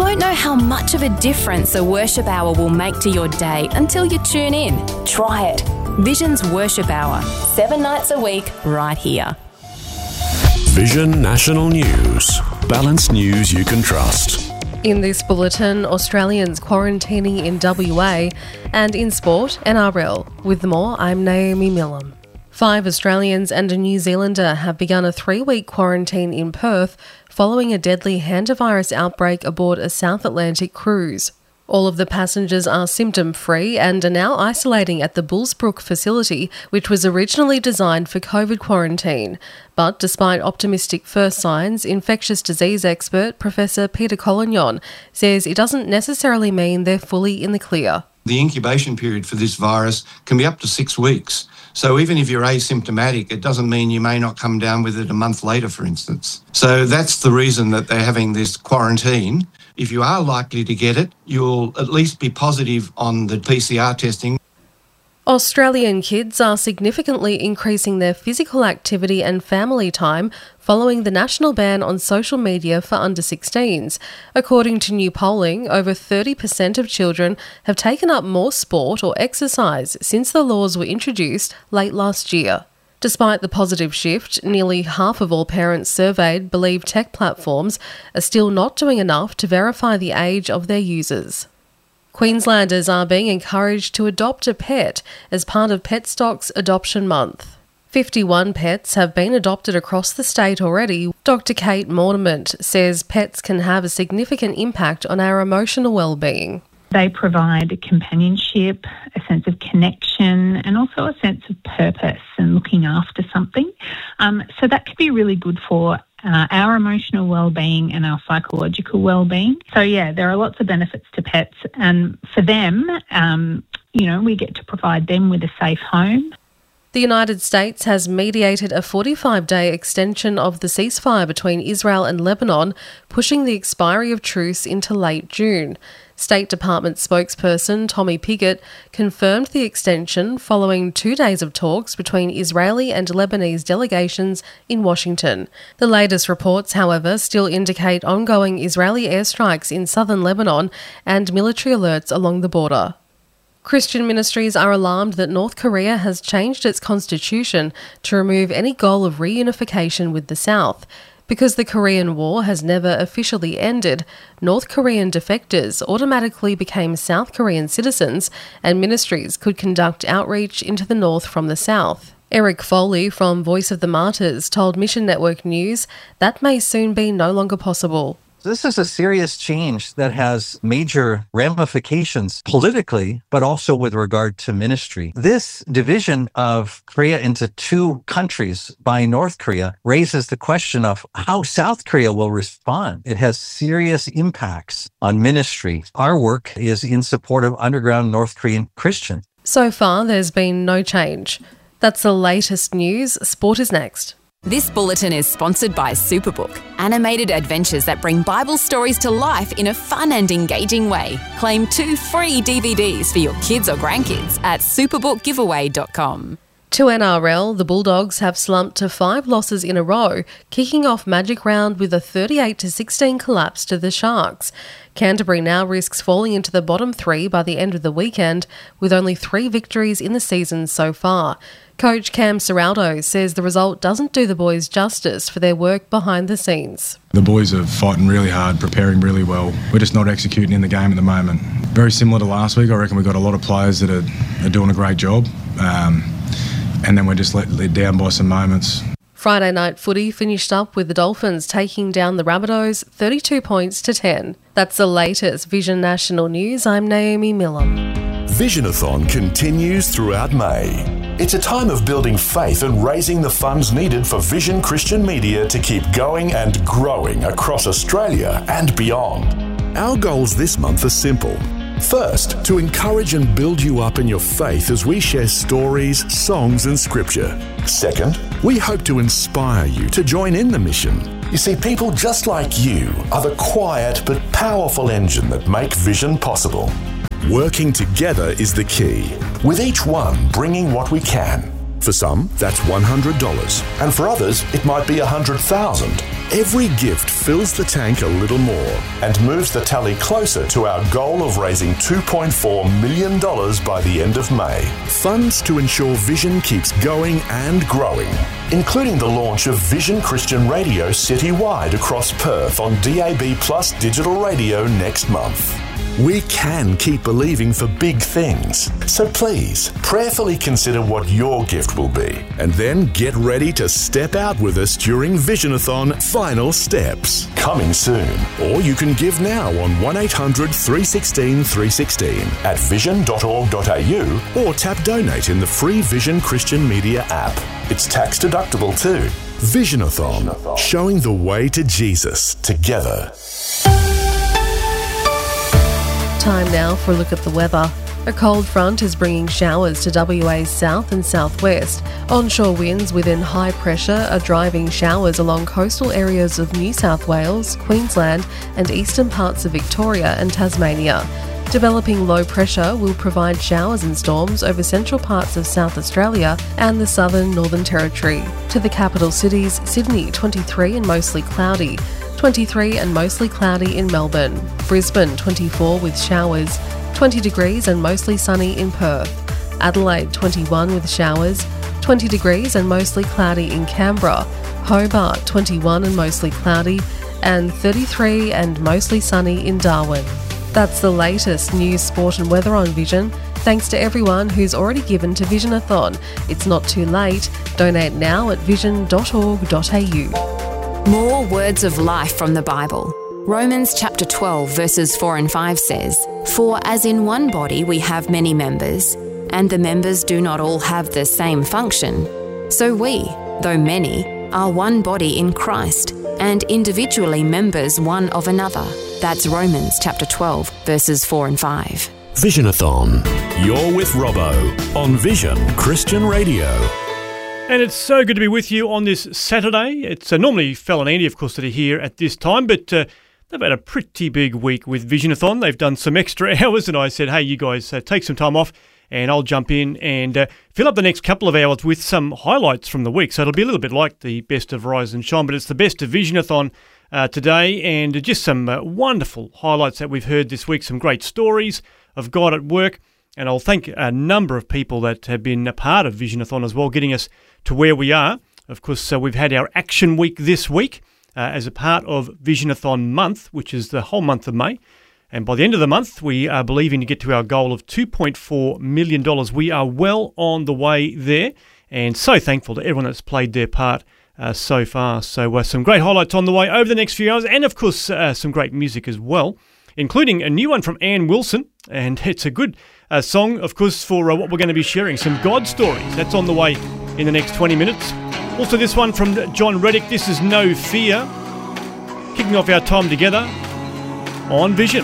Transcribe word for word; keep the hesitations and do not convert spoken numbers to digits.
won't know how much of a difference a worship hour will make to your day until you tune in. Try it. Vision's Worship Hour, seven nights a week, right here. Vision National News. Balanced news you can trust. In this bulletin, Australians quarantining in W A, and in sport, N R L. With more, I'm Naomi Millam. Five Australians and a New Zealander have begun a three-week quarantine in Perth following a deadly hantavirus outbreak aboard a South Atlantic cruise. All of the passengers are symptom-free and are now isolating at the Bullsbrook facility, which was originally designed for COVID quarantine. But despite optimistic first signs, infectious disease expert Professor Peter Collignon says it doesn't necessarily mean they're fully in the clear. The incubation period for this virus can be up to six weeks. So even if you're asymptomatic, it doesn't mean you may not come down with it a month later, for instance. So that's the reason that they're having this quarantine. If you are likely to get it, you'll at least be positive on the P C R testing. Australian kids are significantly increasing their physical activity and family time following the national ban on social media for under sixteens. According to new polling, over thirty percent of children have taken up more sport or exercise since the laws were introduced late last year. Despite the positive shift, nearly half of all parents surveyed believe tech platforms are still not doing enough to verify the age of their users. Queenslanders are being encouraged to adopt a pet as part of Petstock's Adoption Month. fifty-one pets have been adopted across the state already. Doctor Kate Mortimer says pets can have a significant impact on our emotional well-being. They provide companionship, a sense of connection, and also a sense of purpose and looking after something. Um, so that can be really good for uh, our emotional well-being and our psychological well-being. So yeah, there are lots of benefits to pets, and for them, um, you know, we get to provide them with a safe home. The United States has mediated a forty-five day extension of the ceasefire between Israel and Lebanon, pushing the expiry of truce into late June. State Department spokesperson Tommy Piggott confirmed the extension following two days of talks between Israeli and Lebanese delegations in Washington. The latest reports, however, still indicate ongoing Israeli airstrikes in southern Lebanon and military alerts along the border. Christian ministries are alarmed that North Korea has changed its constitution to remove any goal of reunification with the South. Because the Korean War has never officially ended, North Korean defectors automatically became South Korean citizens, and ministries could conduct outreach into the North from the South. Eric Foley from Voice of the Martyrs told Mission Network News that may soon be no longer possible. This is a serious change that has major ramifications politically, but also with regard to ministry. This division of Korea into two countries by North Korea raises the question of how South Korea will respond. It has serious impacts on ministry. Our work is in support of underground North Korean Christians. So far, there's been no change. That's the latest news. Sport is next. This bulletin is sponsored by Superbook, animated adventures that bring Bible stories to life in a fun and engaging way. Claim two free D V Ds for your kids or grandkids at superbook giveaway dot com. To N R L, the Bulldogs have slumped to five losses in a row, kicking off Magic Round with a thirty-eight to sixteen collapse to the Sharks. Canterbury now risks falling into the bottom three by the end of the weekend, with only three victories in the season so far. Coach Cam Serraldo says the result doesn't do the boys justice for their work behind the scenes. The boys are fighting really hard, preparing really well. We're just not executing in the game at the moment. Very similar to last week. I reckon we've got a lot of players that are, are doing a great job. Um, and then we're just let, let down by some moments. Friday night footy finished up with the Dolphins taking down the Rabbitohs thirty-two points to ten. That's the latest Vision National News. I'm Naomi Millam. Visionathon continues throughout May. It's a time of building faith and raising the funds needed for Vision Christian Media to keep going and growing across Australia and beyond. Our goals this month are simple. First, to encourage and build you up in your faith as we share stories, songs and scripture. Second, we hope to inspire you to join in the mission. You see, people just like you are the quiet but powerful engine that make Vision possible. Working together is the key, with each one bringing what we can. For some, that's one hundred dollars, and for others, it might be one hundred thousand dollars. Every gift fills the tank a little more and moves the tally closer to our goal of raising two point four million dollars by the end of May. Funds to ensure Vision keeps going and growing, including the launch of Vision Christian Radio citywide across Perth on D A B Plus digital radio next month. We can keep believing for big things. So please, prayerfully consider what your gift will be, and then get ready to step out with us during Visionathon Final Steps. Coming soon. Or you can give now on one eight hundred three one six three one six at vision dot org dot a u or tap donate in the free Vision Christian Media app. It's tax deductible too. Visionathon, showing the way to Jesus together. Time now for a look at the weather. A cold front is bringing showers to W A's south and southwest. Onshore winds within high pressure are driving showers along coastal areas of New South Wales, Queensland and eastern parts of Victoria and Tasmania. Developing low pressure will provide showers and storms over central parts of South Australia and the southern Northern Territory. To the capital cities, Sydney twenty-three and mostly cloudy, twenty-three and mostly cloudy in Melbourne, Brisbane twenty-four with showers, twenty degrees and mostly sunny in Perth, Adelaide twenty-one with showers, twenty degrees and mostly cloudy in Canberra, Hobart twenty-one and mostly cloudy, and thirty-three and mostly sunny in Darwin. That's the latest news, sport and weather on Vision. Thanks to everyone who's already given to Visionathon. It's not too late. Donate now at vision dot org dot a u. More words of life from the Bible. Romans chapter twelve verses four and five says, "For as in one body we have many members, and the members do not all have the same function, so we, though many, are one body in Christ, and individually members one of another." That's Romans chapter twelve verses four and five. Visionathon. You're with Robbo on Vision Christian Radio. And it's so good to be with you on this Saturday. It's uh, normally Phil and Andy, of course, that are here at this time, but uh, they've had a pretty big week with Visionathon. They've done some extra hours, and I said, hey, you guys, uh, take some time off, and I'll jump in and uh, fill up the next couple of hours with some highlights from the week. So it'll be a little bit like the Best of Rise and Shine, but it's the Best of Visionathon uh, today, and just some uh, wonderful highlights that we've heard this week, some great stories of God at work. And I'll thank a number of people that have been a part of Visionathon as well, getting us to where we are. Of course, uh, we've had our Action Week this week uh, as a part of Visionathon month, which is the whole month of May. And by the end of the month, we are believing to get to our goal of two point four million dollars. We are well on the way there, and so thankful to everyone that's played their part uh, so far. So uh, some great highlights on the way over the next few hours, and of course, uh, some great music as well, including a new one from Ann Wilson, and it's a good uh, song, of course, for uh, what we're going to be sharing, some God stories. That's on the way in the next twenty minutes. Also this one from John Reddick, This Is No Fear, kicking off our time together on Vision.